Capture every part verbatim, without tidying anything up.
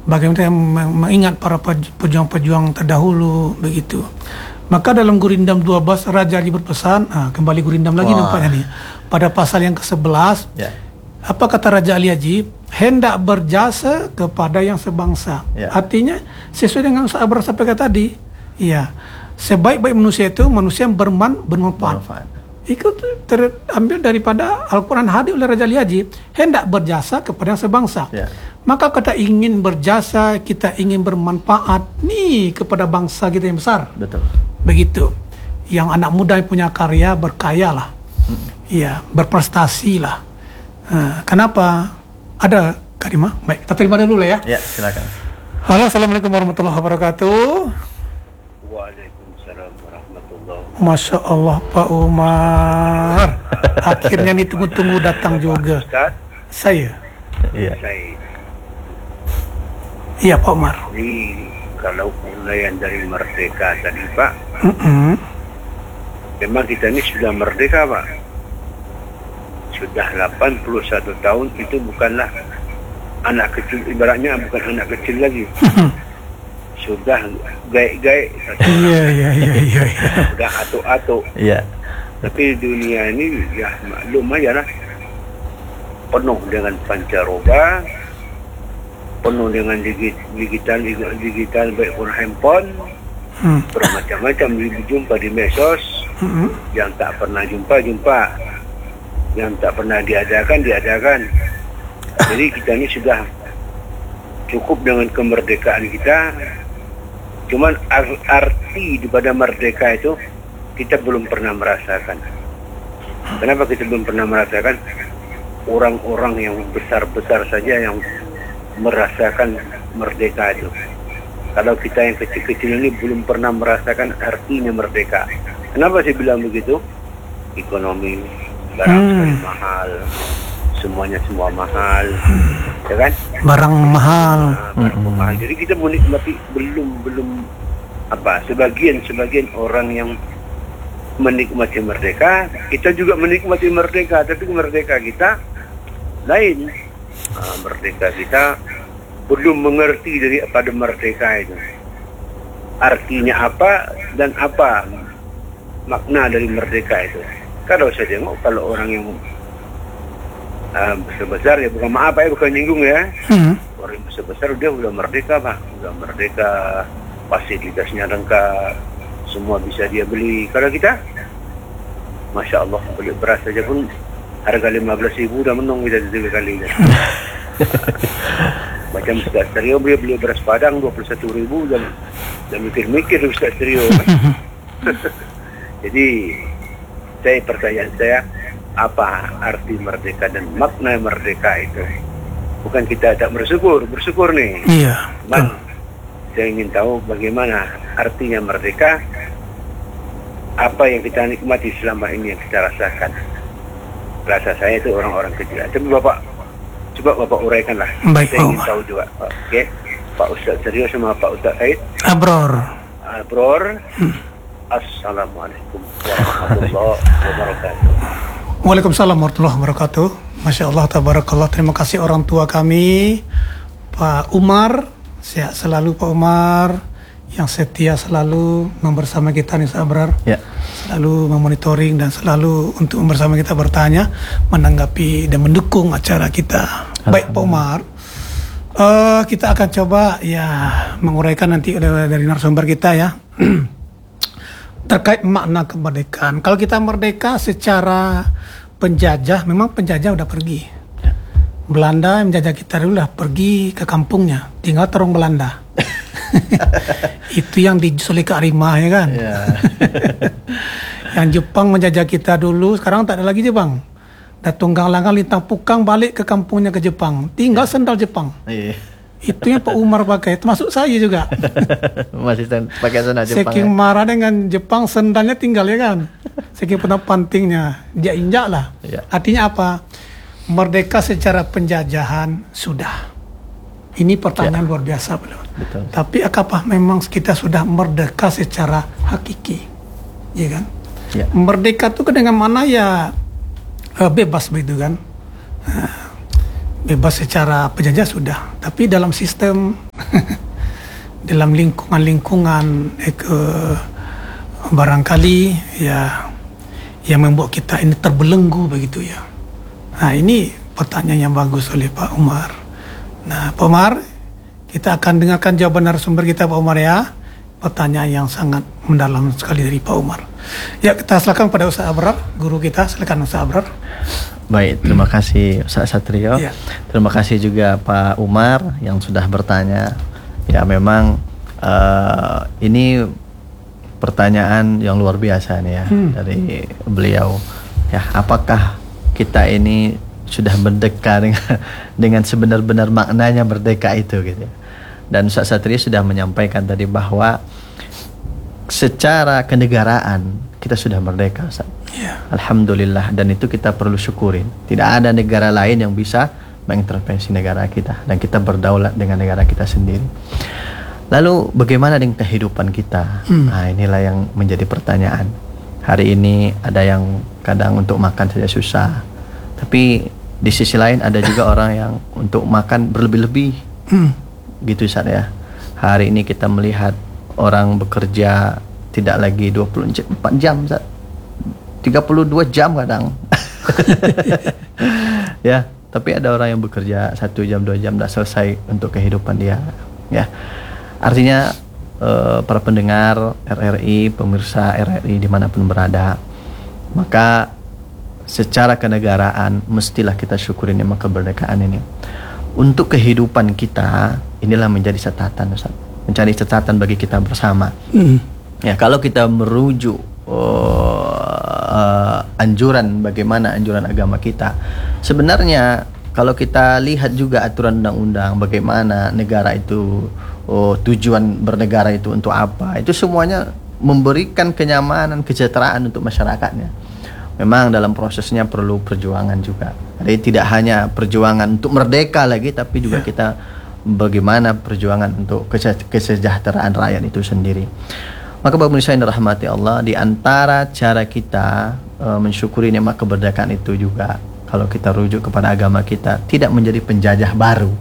bagaimana mengingat para pejuang-pejuang terdahulu begitu. Maka dalam Gurindam dua belas Raja Ali berpesan, ah, kembali Gurindam lagi Wah. nampaknya nih. Pada pasal yang kesebelas, Ya. apa kata Raja Ali Haji? Hendak berjasa kepada yang sebangsa. Ya. Artinya sesuai dengan Abrar sampaikan tadi. Iya. Sebaik-baik manusia itu manusia yang berman bermanfaat. Bermanfaat. Itu terambil daripada Al-Quran hadir oleh Raja Ali Haji. Hendak berjasa kepada yang sebangsa. Ya. Maka kita ingin berjasa, kita ingin bermanfaat nih kepada bangsa kita yang besar. Betul. Begitu. Yang anak muda yang punya karya berkaya lah. Iya, berprestasi lah. Nah, kenapa? Ada Karimah? Baik, kita terima dulu lah ya. Ya, silakan. Halo, assalamualaikum warahmatullahi wabarakatuh. Waalaikumsalam warahmatullahi wabarakatuh. Masya Allah Pak Umar. Akhirnya nih tunggu-tunggu datang juga. Ustaz, Saya. Iya. saya Iya Pak Umar. ini kalau penilaian dari merdeka tadi Pak, Mm-mm. memang kita ini sudah merdeka Pak. Sudah delapan puluh satu tahun, itu bukanlah anak kecil, ibaratnya bukan anak kecil lagi. Sudah gaik-gaik, Iya iya iya iya. iya. sudah atuk-atuk. Iya. Tapi dunia ini ya maklum aja lah, penuh dengan pancaroba, penuh dengan digit- digital digital baik pun handphone, Hmm. bermacam-macam dijumpa di medsos, Mm-mm. yang tak pernah jumpa jumpa, yang tak pernah diadakan diadakan. Jadi kita ini sudah cukup dengan kemerdekaan kita. Cuman ar- arti daripada merdeka itu kita belum pernah merasakan. Kenapa kita belum pernah merasakan? Orang-orang yang besar-besar saja yang merasakan merdeka itu. Kalau kita yang kecil-kecil ini belum pernah merasakan artinya merdeka. Kenapa saya bilang begitu? Ekonomi, barang Hmm. sekali mahal, semuanya semua mahal, ya kan? Barang mahal. Nah, barang mahal. Jadi kita menikmati belum belum apa? Sebagian sebagian orang yang menikmati merdeka, kita juga menikmati merdeka, tapi merdeka kita lain. Nah, merdeka kita belum mengerti daripada merdeka itu. Artinya apa dan apa makna dari merdeka itu. Kalau saya tengok, kalau orang yang uh, besar-besar, ya bukan maaf ya, bukan nyinggung ya. Hmm. Orang yang besar-besar dia udah merdeka Pak. Udah merdeka, fasilitasnya lengkap, semua bisa dia beli. Kalau kita, Masya Allah, beli beras saja pun harga lima belas ribu udah menung kita tiga kali. Macam Ustaz Stereo, beli beli beras Padang dua puluh satu ribu dan dan mikir-mikir Ustaz Stereo. Jadi saya pertanyaan saya, apa arti merdeka dan makna merdeka itu? Bukan kita tak bersyukur, bersyukur nih. Iya. Man, saya ingin tahu bagaimana artinya merdeka, apa yang kita nikmati selama ini yang kita rasakan. Rasa saya itu orang-orang kecil. Tapi Bapak, coba Bapak uraikanlah. Baik, saya Pak ingin Umar. tahu juga. Oke, Pak Ustaz Serius sama Pak Ustaz Said. Abror. Abror. Assalamualaikum warahmatullahi wabarakatuh. Waalaikumsalam warahmatullahi wabarakatuh. Masya Allah, tabarakallah. Terima kasih orang tua kami, Pak Umar. Sehat selalu Pak Umar, yang setia selalu membersama kita nih Sabrar. Ya. Selalu memonitoring dan selalu untuk bersama kita bertanya, menanggapi dan mendukung acara kita. Baik Pak Umar, uh, kita akan coba ya menguraikan nanti dari narasumber kita ya. Terkait makna kemerdekaan. Kalau kita merdeka secara penjajah, memang penjajah udah pergi. Belanda yang menjajah kita dulu lah pergi ke kampungnya, tinggal terong Belanda. Itu yang diculik ke Arimah ya kan. Ya. Yang Jepang menjajah kita dulu, sekarang tak ada lagi Jepang. Dah tunggang langgang lintang pukang balik ke kampungnya ke Jepang, tinggal sendal Jepang. Iya. Itu yang Pak Umar pakai, termasuk saya juga. Masih sen- pakai sandal Jepang. Saking Ya? marah dengan Jepang, sendalnya tinggal ya kan. Saking pernah pantingnya, dia injak lah. Ya. Artinya apa? Merdeka secara penjajahan sudah. Ini pertanyaan Ya. luar biasa, beliau. Betul. Tapi apakah memang kita sudah merdeka secara hakiki, ya kan? Ya. Merdeka itu dengan mana ya eh, bebas begitu kan? Eh, Bebas secara penjajah sudah. Tapi dalam sistem dalam lingkungan-lingkungan eh, ke barangkali ya yang membuat kita ini terbelenggu begitu ya. Nah, ini pertanyaan yang bagus oleh Pak Umar. Nah, Pak Umar, kita akan dengarkan jawaban narasumber kita Pak Umar ya. Pertanyaan yang sangat mendalam sekali dari Pak Umar. Ya, kita silakan pada Ustaz Abrar, guru kita. Silakan Ustaz Abrar. Baik, terima kasih Ustaz Satrio. Ya. Terima kasih juga Pak Umar yang sudah bertanya. Ya, memang uh, ini pertanyaan yang luar biasa nih ya hmm. dari beliau. Ya, apakah kita ini sudah merdeka dengan, dengan sebenar-benar maknanya merdeka itu gitu ya. Dan Ustaz Satrio sudah menyampaikan tadi bahwa secara kenegaraan kita sudah merdeka, Ustaz. Yeah. Alhamdulillah, dan itu kita perlu syukurin. Tidak ada negara lain yang bisa mengintervensi negara kita, dan kita berdaulat dengan negara kita sendiri. Lalu bagaimana dengan kehidupan kita? Hmm. Nah, inilah yang menjadi pertanyaan. Hari ini ada yang kadang untuk makan saja susah, tapi di sisi lain ada juga orang yang untuk makan berlebih-lebih. Hmm. Gitu Ustaz ya. Hari ini kita melihat orang bekerja tidak lagi dua puluh empat jam, Ustaz. tiga puluh dua jam kadang. Ya, tapi ada orang yang bekerja satu jam, dua jam sudah selesai untuk kehidupan dia. Ya. Artinya uh, para pendengar R R I, pemirsa R R I dimanapun berada, maka secara kenegaraan mestilah kita syukurin nikmat kemerdekaan ini. Untuk kehidupan kita, inilah menjadi catatan, Ustaz. Mencari catatan bagi kita bersama. Mm. Ya, kalau kita merujuk oh, uh, anjuran, bagaimana anjuran agama kita, sebenarnya kalau kita lihat juga aturan undang-undang, bagaimana negara itu, oh, tujuan bernegara itu untuk apa, itu semuanya memberikan kenyamanan, kesejahteraan untuk masyarakatnya. Memang dalam prosesnya perlu perjuangan juga. Jadi tidak hanya perjuangan untuk merdeka lagi, tapi juga kita bagaimana perjuangan untuk kesejahteraan rakyat itu sendiri. Maka Bapak Pemirsa yang dirahmati Allah, di antara cara kita uh, mensyukuri nikmat kemerdekaan itu juga, kalau kita rujuk kepada agama kita, tidak menjadi penjajah baru.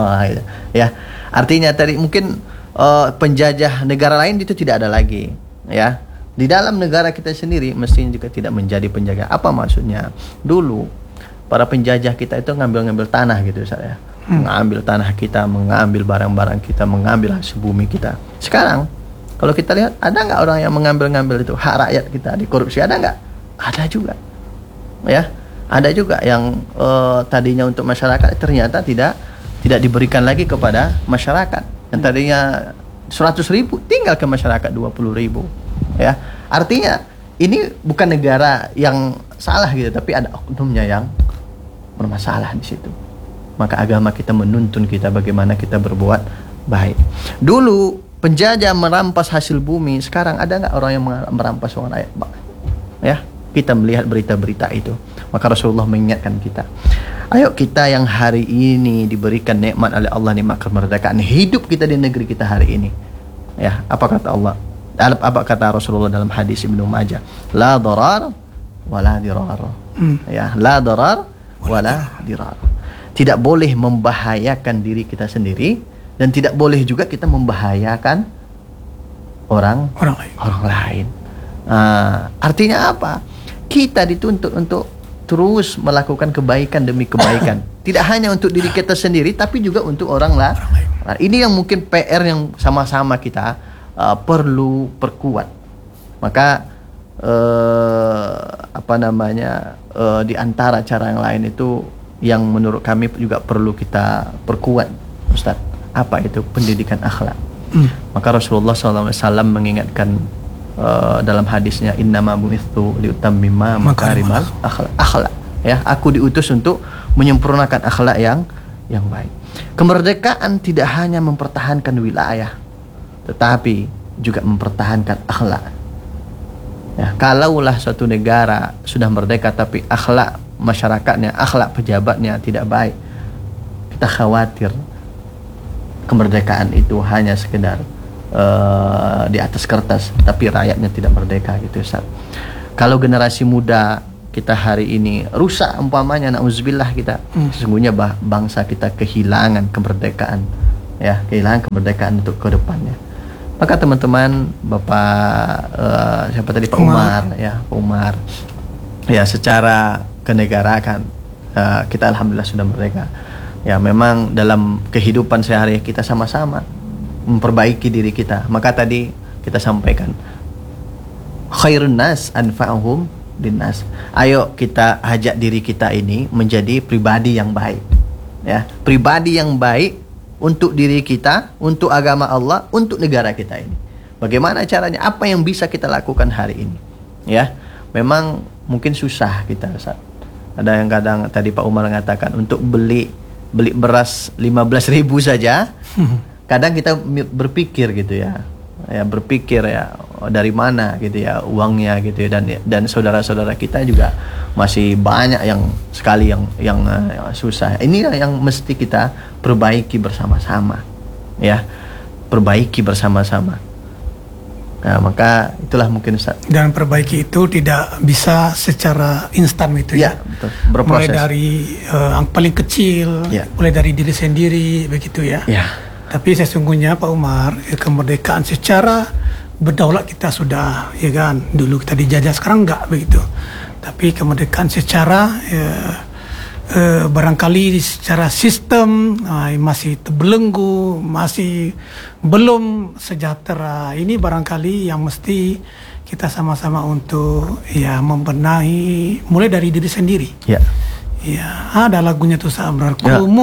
Ya, artinya tadi mungkin uh, penjajah negara lain itu tidak ada lagi. Ya, di dalam negara kita sendiri mestinya juga tidak menjadi penjaga. Apa maksudnya? Dulu para penjajah kita itu ngambil-ngambil tanah gitu saya. Hmm. Mengambil tanah kita, mengambil barang-barang kita, mengambil hasil bumi kita. Sekarang kalau kita lihat, ada nggak orang yang mengambil-ngambil itu hak rakyat kita, dikorupsi? Ada nggak? Ada juga. Ya, ada juga yang uh, tadinya untuk masyarakat ternyata tidak tidak diberikan lagi kepada masyarakat. Yang tadinya seratus ribu tinggal ke masyarakat dua puluh ribu. Ya, artinya ini bukan negara yang salah gitu, tapi ada oknumnya yang bermasalah di situ. Maka agama kita menuntun kita bagaimana kita berbuat baik. Dulu penjajah merampas hasil bumi, sekarang ada nggak orang yang merampas uang rakyat? Ya, kita melihat berita-berita itu. Maka Rasulullah mengingatkan kita, ayo kita yang hari ini diberikan nikmat oleh Allah, nikmat kemerdekaan, hidup kita di negeri kita hari ini. Ya, apa kata Allah? Apa kata Rasulullah dalam hadis Ibnu Majah? La darar wala dirar. Hmm. Ya, la darar wala dirar. Tidak boleh membahayakan diri kita sendiri, dan tidak boleh juga kita membahayakan orang orang lain. Orang lain. Uh, artinya apa? Kita dituntut untuk terus melakukan kebaikan demi kebaikan. Tidak hanya untuk diri kita sendiri, tapi juga untuk orang lain. Nah, ini yang mungkin P R yang sama-sama kita Uh, perlu perkuat. Maka uh, apa namanya uh, di antara cara yang lain itu yang menurut kami juga perlu kita perkuat, Ustaz. Apa itu? Pendidikan akhlak. Mm. Maka Rasulullah shallallahu alaihi wasallam mengingatkan uh, dalam hadisnya, innama bu'itsu liutammima makarimal akhlak. Akhlak. Ya, aku diutus untuk menyempurnakan akhlak yang yang baik. Kemerdekaan tidak hanya mempertahankan wilayah, tetapi juga mempertahankan akhlak. Ya, kalaulah suatu negara sudah merdeka tapi akhlak masyarakatnya, akhlak pejabatnya tidak baik, kita khawatir kemerdekaan itu hanya sekedar uh, di atas kertas, tapi rakyatnya tidak merdeka gitu, Ustaz. Kalau generasi muda kita hari ini rusak umpamanya, na'udzubillah kita, hmm. sesungguhnya bah, bangsa kita kehilangan kemerdekaan ya, kehilangan kemerdekaan untuk ke depannya. Maka teman-teman, Bapak uh, siapa tadi Pak Umar, Umar ya, Pak Umar. Ya, secara kenegaraan uh, kita alhamdulillah sudah merdeka. Ya, memang dalam kehidupan sehari kita sama-sama memperbaiki diri kita. Maka tadi kita sampaikan khairun nas anfa'uhum linnas. Ayo kita ajak diri kita ini menjadi pribadi yang baik. Ya, pribadi yang baik untuk diri kita, untuk agama Allah, untuk negara kita ini. Bagaimana caranya? Apa yang bisa kita lakukan hari ini? Ya, memang mungkin susah kita. Ada yang kadang tadi Pak Umar mengatakan untuk beli beli beras lima belas ribu saja. Kadang kita berpikir gitu ya. Ya berpikir ya dari mana gitu ya uangnya gitu ya, dan dan saudara-saudara kita juga masih banyak yang sekali yang yang, yang susah. Inilah yang mesti kita perbaiki bersama-sama, ya, perbaiki bersama-sama. Nah, maka itulah mungkin Ustaz. Dan perbaiki itu tidak bisa secara instan gitu ya. Ya, betul. Berproses. Mulai dari uh, yang paling kecil, Ya. mulai dari diri sendiri begitu ya. Ya. Tapi sesungguhnya Pak Umar, ya, kemerdekaan secara berdaulat kita sudah, ya kan. Dulu kita dijajah, sekarang enggak begitu. Tapi kemerdekaan secara ya, eh, barangkali secara sistem eh, masih terbelenggu, masih belum sejahtera. Ini barangkali yang mesti kita sama-sama untuk ya membenahi, mulai dari diri sendiri. Ya. Ya, ada lagunya tuh Samrar. Ya.